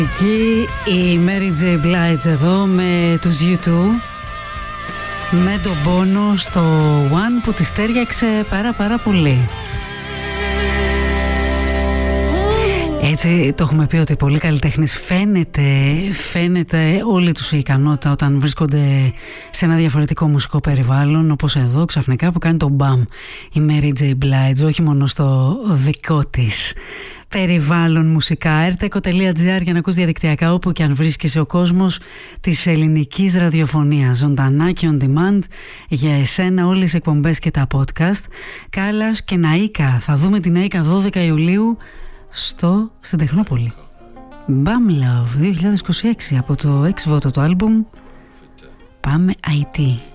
Εκεί η Mary J. Blige εδώ με τους U2, με τον πόνο στο One που της τέριαξε πάρα πολύ. Έτσι το έχουμε πει ότι πολλοί καλλιτέχνες φαίνεται όλη τους η ικανότητα όταν βρίσκονται σε ένα διαφορετικό μουσικό περιβάλλον, όπως εδώ ξαφνικά που κάνει το μπαμ η Mary J. Blige, όχι μόνο στο δικό της περιβάλλον μουσικά. rteko.gr για να ακούς διαδικτυακά όπου και αν βρίσκεσαι ο κόσμος της ελληνικής ραδιοφωνίας, ζωντανά και on demand για εσένα όλες οι εκπομπές και τα podcast. Κάλλας και Ναΐκα, θα δούμε την Ναΐκα 12 Ιουλίου στην Τεχνόπολη. Bam Love 2026 από το ex voto το άλμπουμ Πάμε IT.